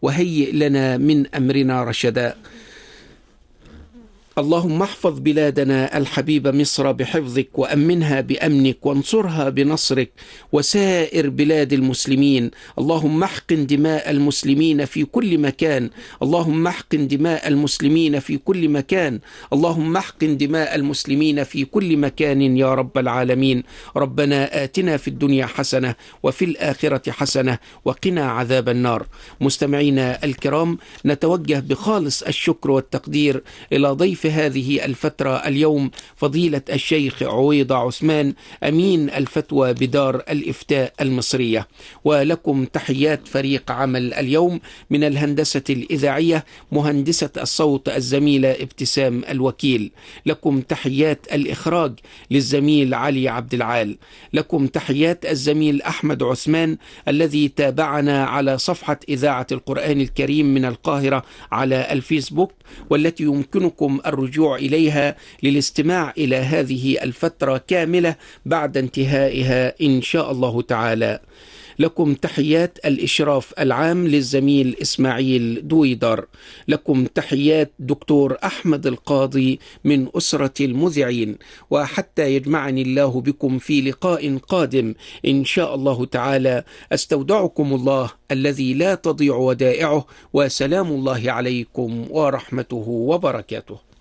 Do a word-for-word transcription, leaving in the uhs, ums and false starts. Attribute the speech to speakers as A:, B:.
A: وهيئ لنا من أمرنا رشدا. اللهم احفظ بلادنا الحبيبة مصر بحفظك، وأمنها بأمنك، وانصرها بنصرك، وسائر بلاد المسلمين. اللهم احقن دماء المسلمين في كل مكان، اللهم احقن دماء المسلمين في كل مكان، اللهم احقن دماء المسلمين في كل مكان يا رب العالمين. ربنا آتنا في الدنيا حسنة وفي الآخرة حسنة وقنا عذاب النار. مستمعينا الكرام، نتوجه بخالص الشكر والتقدير إلى ضيف في هذه الفترة اليوم فضيلة الشيخ عويضة عثمان، أمين الفتوى بدار الإفتاء المصرية. ولكم تحيات فريق عمل اليوم من الهندسة الإذاعية، مهندسة الصوت الزميلة ابتسام الوكيل. لكم تحيات الإخراج للزميل علي عبد العال. لكم تحيات الزميل أحمد عثمان الذي تابعنا على صفحة إذاعة القرآن الكريم من القاهرة على الفيسبوك، والتي يمكنكم الرجوع إليها للاستماع إلى هذه الفترة كاملة بعد انتهائها إن شاء الله تعالى. لكم تحيات الإشراف العام للزميل إسماعيل دويدار. لكم تحيات دكتور أحمد القاضي من أسرة المذيعين. وحتى يجمعني الله بكم في لقاء قادم إن شاء الله تعالى، أستودعكم الله الذي لا تضيع ودائعه، وسلام الله عليكم ورحمته وبركاته.